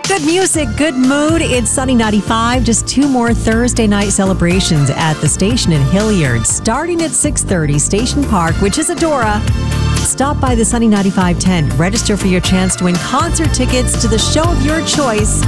Good music, good mood. It's Sunny 95. Just two more Thursday night celebrations at the station in Hilliard. Starting at 6:30, Station Park, which is Adora. Stop by the Sunny 95 tent. Register for your chance to win concert tickets to the show of your choice